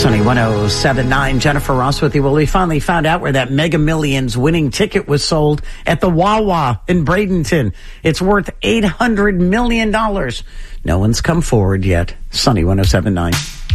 Sunny 107.9, Jennifer Ross with you. Well, we finally found out where that Mega Millions winning ticket was sold at the Wawa in Bradenton. It's worth $800 million. No one's come forward yet. Sunny 107.9.